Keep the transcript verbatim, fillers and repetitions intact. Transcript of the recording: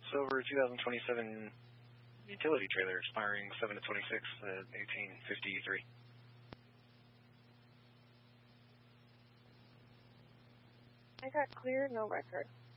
Silver two thousand twenty-seven utility trailer expiring seven to twenty-six at eighteen fifty-three. I got clear, no record.